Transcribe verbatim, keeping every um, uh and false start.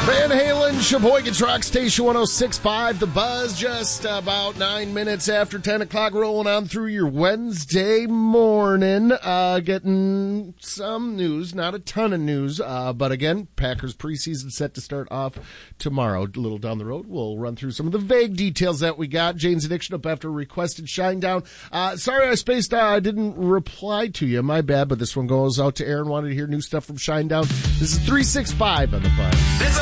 Van Halen, Sheboygan's Rock Station one oh six point five. The Buzz, just about nine minutes after ten o'clock, rolling on through your Wednesday morning. Uh, getting some news, not a ton of news, uh, but again, Packers preseason set to start off tomorrow. A little down the road, we'll run through some of the vague details that we got. Jane's Addiction up after requested Shinedown. Uh, sorry I spaced out. I didn't reply to you. My bad, but this one goes out to Aaron. Wanted to hear new stuff from Shinedown. This is three six five on the Buzz.